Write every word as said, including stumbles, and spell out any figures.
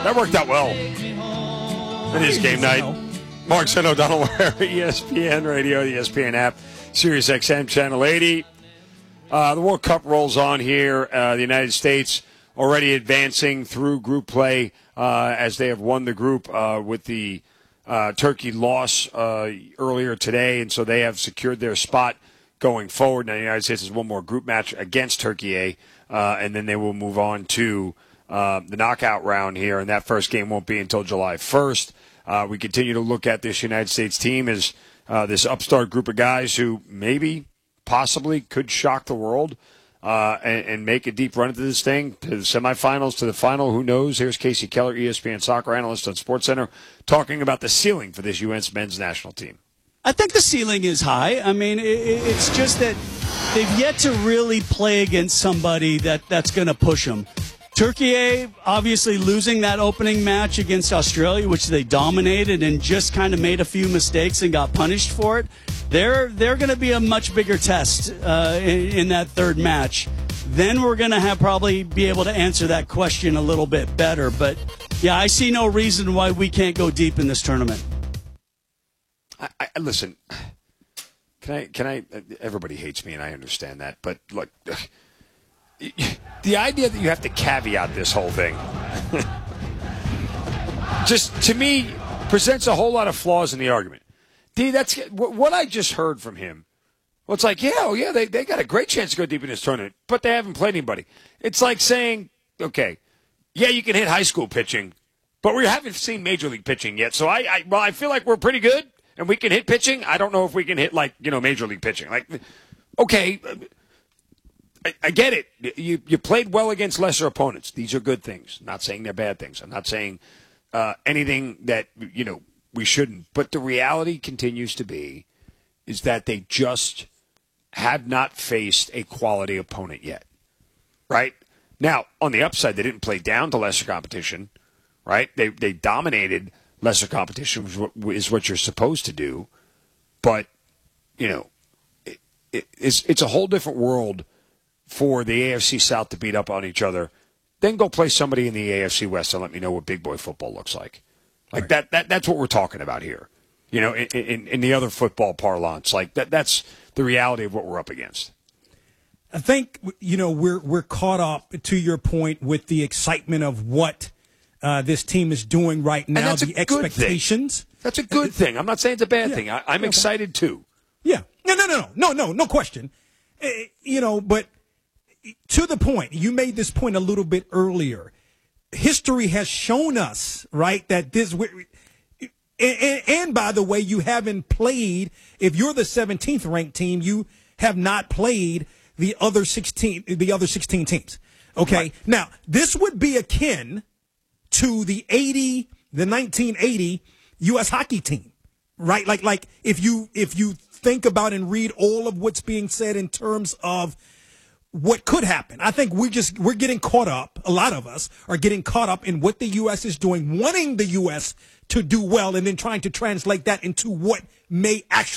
That worked out well. It is game night. Mark St. O'Donnell, E S P N Radio, the E S P N app, Sirius X M Channel eighty. Uh, the World Cup rolls on here. Uh, the United States already advancing through group play uh, as they have won the group uh, with the uh, Turkey loss uh, earlier today, and so they have secured their spot going forward. Now the United States has one more group match against Turkey A, uh, and then they will move on to uh, the knockout round here, and that first game won't be until July first. Uh, we continue to look at this United States team as uh, this upstart group of guys who maybe, possibly, could shock the world uh, and, and make a deep run into this thing, to the semifinals, to the final. Who knows? Here's Casey Keller, E S P N soccer analyst on SportsCenter, talking about the ceiling for this U S men's national team. I think the ceiling is high. I mean, it, it's just that they've yet to really play against somebody that, that's going to push them. Turkey A, obviously losing that opening match against Australia, which they dominated and just kind of made a few mistakes and got punished for it. They're they're going to be a much bigger test uh, in, in that third match. Then we're going to have probably be able to answer that question a little bit better. But, yeah, I see no reason why we can't go deep in this tournament. I, I, listen, can I, can I, everybody hates me and I understand that, but look, the idea that you have to caveat this whole thing just, to me, presents a whole lot of flaws in the argument. D, that's what I just heard from him. Well, it's like, yeah, oh, yeah, they, they got a great chance to go deep in this tournament, but they haven't played anybody. It's like saying, okay, yeah, you can hit high school pitching, but we haven't seen major league pitching yet. So I, I well, I feel like we're pretty good and we can hit pitching. I don't know if we can hit, like, you know, major league pitching. Like, okay, I, I get it. You you played well against lesser opponents. These are good things. I'm not saying they're bad things. I'm not saying uh, anything that, you know, we shouldn't. But the reality continues to be is that they just have not faced a quality opponent yet, right? Now, on the upside, they didn't play down to lesser competition, right? They they dominated lesser competition, which is what, is what you're supposed to do. But, you know, it, it, it's it's a whole different world for the A F C South to beat up on each other. Then go play somebody in the A F C West and let me know what big boy football looks like. Like right. that, that that's what we're talking about here. You know, in, in, in the other football parlance, like that that's the reality of what we're up against. I think, you know, we're we're caught up, to your point, with the excitement of what uh, this team is doing right now, and that's the a good expectations. Thing. That's a good thing. I'm not saying it's a bad yeah. thing. I, I'm okay. excited too. Yeah. No, no, no, no, no, no, no question. Uh, you know, but to the point, you made this point a little bit earlier. History has shown us, right, that this. And, and by the way, you haven't played. If you're the seventeenth ranked team, you have not played the other sixteen, the other sixteen teams. Okay. Right. Now, this would be akin to the eighty, the nineteen eighty U S hockey team, right? Like, like if you if you think about and read all of what's being said in terms of what could happen. I think we just we're getting caught up. A lot of us are getting caught up in what the U S is doing, wanting the U S to do well, and then trying to translate that into what may actually